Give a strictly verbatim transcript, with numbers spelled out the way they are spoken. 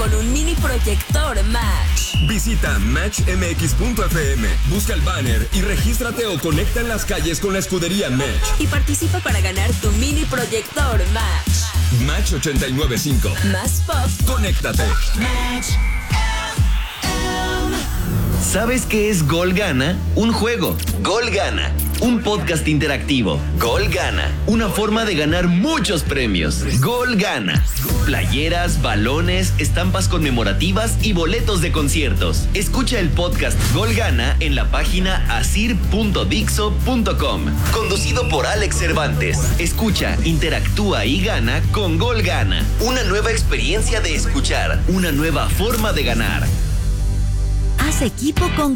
con un mini proyector Match. Visita match m x punto f m, busca el banner y regístrate o conecta en las calles con la escudería Match. Y participa para ganar tu mini proyector Match. Match ochenta y nueve punto cinco. Más pop. Conéctate. Match. ¿Sabes qué es Gol Gana? Un juego. Gol Gana. Un podcast interactivo. Gol Gana. Una forma de ganar muchos premios. Gol Gana. Playeras, balones, estampas conmemorativas y boletos de conciertos. Escucha el podcast Gol Gana en la página asir punto dixo punto com. Conducido por Alex Cervantes. Escucha, interactúa y gana con Gol Gana. Una nueva experiencia de escuchar. Una nueva forma de ganar. Haz equipo con